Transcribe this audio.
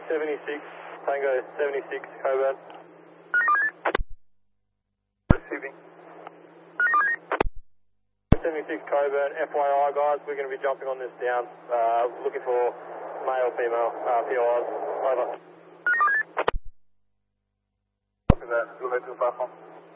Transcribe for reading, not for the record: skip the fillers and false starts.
76, Tango 76, Coburn. Receiving. 76 Coburn, FYI guys, we're going to be jumping on this down, looking for male, female, POIs, over. Copy that, go ahead to the platform.